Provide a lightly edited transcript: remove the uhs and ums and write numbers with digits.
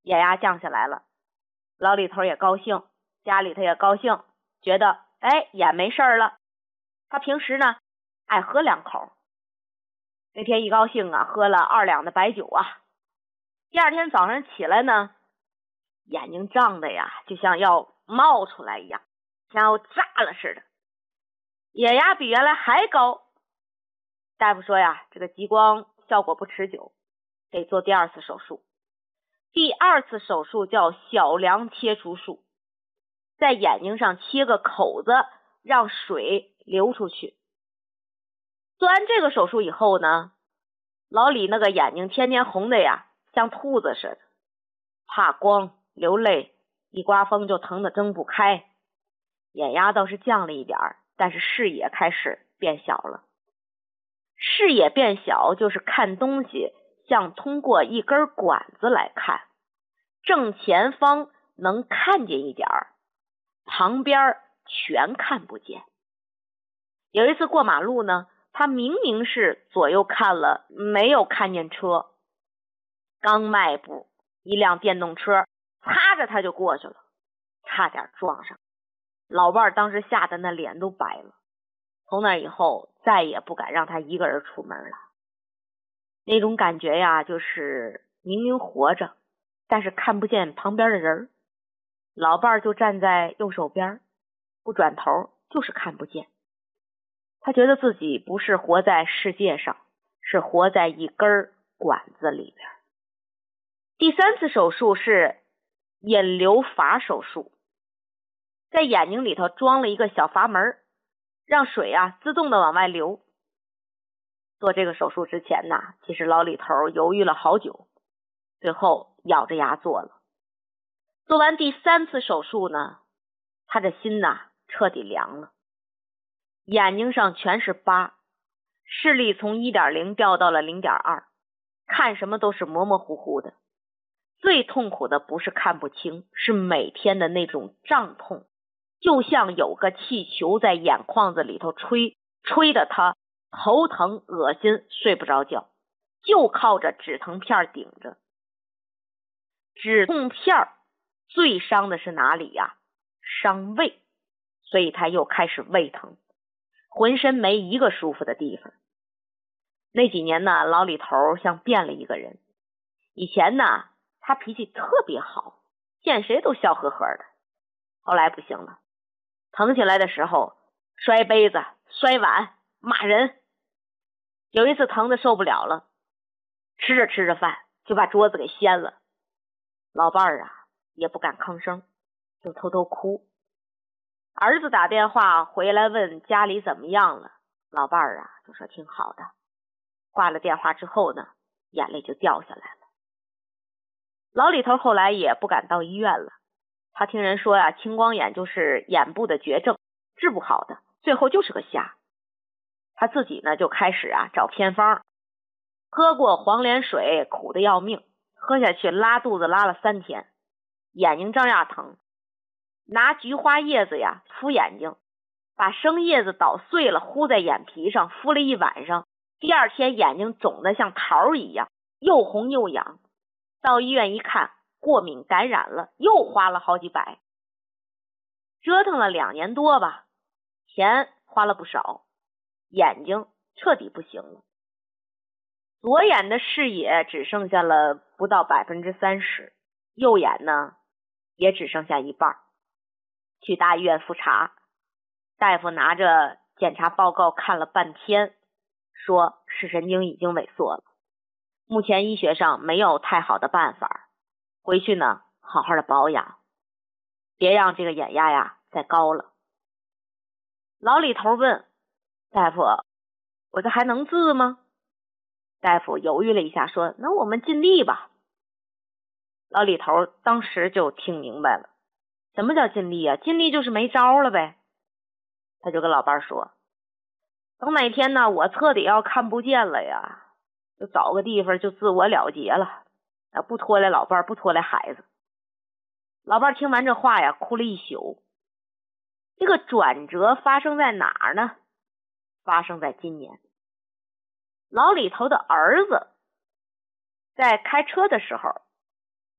眼压降下来了，老李头也高兴，家里头也高兴，觉得眼没事了。他平时呢爱喝2口，那天一高兴啊，喝了2两的白酒啊。第二天早上起来呢，眼睛胀的呀，就像要冒出来一样，像要炸了似的，眼压比原来还高。大夫说呀，这个激光效果不持久，得做第2次手术。第2次手术叫小梁切除术，在眼睛上切个口子，让水流出去。做完这个手术以后呢，老李那个眼睛天天红的呀，像兔子似的，怕光，流泪，一刮风就疼得睁不开。眼压倒是降了一点，但是视野开始变小了。视野变小就是看东西像通过一根管子来看，正前方能看见一点，旁边全看不见。有一次过马路呢，他明明是左右看了，没有看见车，刚迈步，一辆电动车擦着他就过去了，差点撞上。老伴当时吓得那脸都白了，从那以后再也不敢让他一个人出门了。那种感觉呀，就是明明活着，但是看不见旁边的人，老伴就站在右手边，不转头就是看不见。他觉得自己不是活在世界上，是活在一根管子里边。第3次手术是引流阀手术，在眼睛里头装了一个小阀门，让水啊自动的往外流。做这个手术之前呢，其实老李头犹豫了好久，最后咬着牙做了。做完第3次手术呢，他的心呐彻底凉了，眼睛上全是疤，视力从 1.0 掉到了 0.2， 看什么都是模模糊糊的。最痛苦的不是看不清，是每天的那种胀痛，就像有个气球在眼眶子里头吹，吹得他头疼恶心，睡不着觉，就靠着止疼片顶着。止痛片最伤的是哪里呀？伤胃，所以他又开始胃疼，浑身没一个舒服的地方。那几年呢，老李头像变了一个人。以前呢，他脾气特别好，见谁都笑呵呵的。后来不行了，疼起来的时候摔杯子、摔碗、骂人。有一次疼的受不了了，吃着吃着饭就把桌子给掀了。老伴儿啊也不敢吭声，就偷偷哭。儿子打电话回来问家里怎么样了，老伴儿啊就说挺好的。挂了电话之后呢，眼泪就掉下来了。老李头后来也不敢到医院了，他听人说呀，青光眼就是眼部的绝症，治不好的，最后就是个瞎。他自己呢就开始找偏方，喝过黄连水，苦的要命，喝下去拉肚子拉了3天，眼睛照样疼。拿菊花叶子呀敷眼睛，把生叶子捣碎了糊在眼皮上，敷了1晚上，第2天眼睛肿得像桃一样，又红又痒。到医院一看，过敏感染了，又花了好几百，折腾了2年多吧，钱花了不少，眼睛彻底不行了。左眼的视野只剩下了不到 30%， 右眼呢也只剩下一半。去大医院复查，大夫拿着检查报告看了半天，说视神经已经萎缩了，目前医学上没有太好的办法，回去呢好好的保养，别让这个眼压呀再高了。老李头问大夫，我这还能治吗？大夫犹豫了一下说，那我们尽力吧。老李头当时就听明白了，什么叫尽力啊？尽力就是没招了呗。他就跟老伴说，等哪天呢我彻底要看不见了呀，就找个地方就自我了结了，不拖累老伴，不拖累孩子。老伴听完这话呀，哭了一宿。这个转折发生在哪儿呢？发生在今年。老李头的儿子在开车的时候